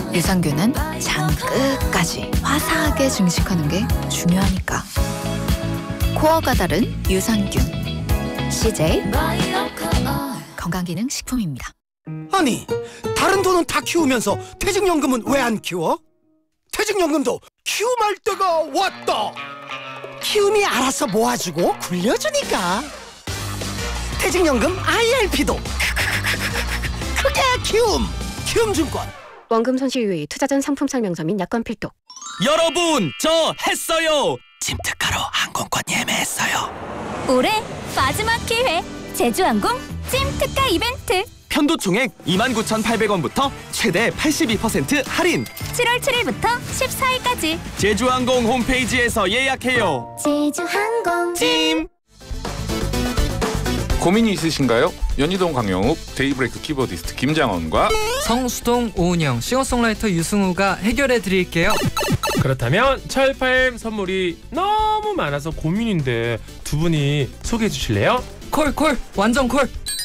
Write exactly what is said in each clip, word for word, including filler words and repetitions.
유산균은 장 끝까지 화사하게 증식하는 게 중요하니까. 코어가 다른 유산균. 씨제이 건강기능식품입니다. 아니, 다른 돈은 다 키우면서 퇴직연금은 왜 안 키워? 퇴직연금도 키움할 때가 왔다. 키움이 알아서 모아주고 굴려주니까. 퇴직연금 아이엘피도 그게 키움. 키움증권. 원금 손실 유의, 투자 전 상품 설명서 및 약관 필독. 여러분, 저 했어요. 찜특가로 항공권 예매했어요. 올해 마지막 기회, 제주항공 찜특가 이벤트. 편도 총액 이만 구천팔백 원부터 최대 팔십이 퍼센트 할인. 칠월 칠일부터 십사일까지 제주항공 홈페이지에서 예약해요. 제주항공 찜. 고민이 있으신가요? 연희동 강영욱, 데이브레이크 키보디스트 김장원과 성수동 오은영, 싱어송라이터 유승우가 해결해 드릴게요. 그렇다면 철파엠 선물이 너무 많아서 고민인데 두 분이 소개해 주실래요? 콜 콜 완전 콜.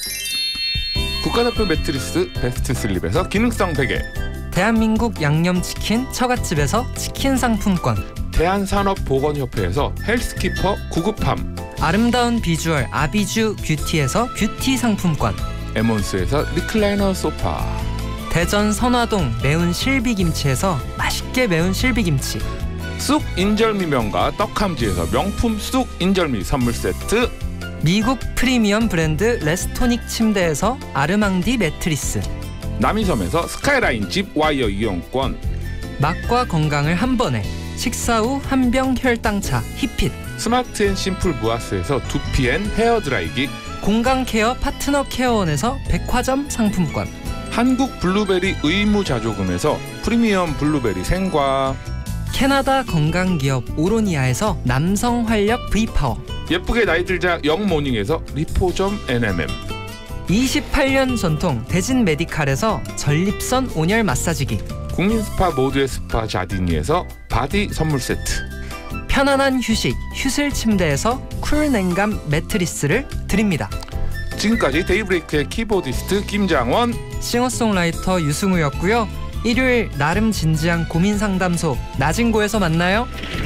국가대표 매트리스 베스트 슬립에서 기능성 베개, 대한민국 양념치킨 처갓집에서 치킨 상품권, 대한산업보건협회에서 헬스키퍼 구급함, 아름다운 비주얼 아비주 뷰티에서 뷰티 상품권, 에몬스에서 리클라이너 소파, 대전 선화동 매운 실비김치에서 맛있게 매운 실비김치, 쑥 인절미 명가 떡함지에서 명품 쑥 인절미 선물 세트, 미국 프리미엄 브랜드 레스토닉 침대에서 아르망디 매트리스, 남이섬에서 스카이라인 집 와이어 이용권, 맛과 건강을 한 번에 식사 후 한병 혈당차 히핏, 스마트 앤 심플 무아스에서 두피 앤 헤어 드라이기, 건강 케어 파트너 케어원에서 백화점 상품권, 한국 블루베리 의무자조금에서 프리미엄 블루베리 생과, 캐나다 건강기업 오로니아에서 남성 활력 V파워, 예쁘게 나이 들자 영모닝에서 리포점 엔엠엠, 이십팔 년 전통 대진 메디칼에서 전립선 온열 마사지기, 국민 스파 모두의 스파 자디니에서 바디 선물 세트, 편안한 휴식 휴슬 침대에서 쿨 냉감 매트리스를 드립니다. 지금까지 데이브레이크의 키보디스트 김장원, 싱어송라이터 유승우였고요. 일요일 나름 진지한 고민 상담소 나진고에서 만나요.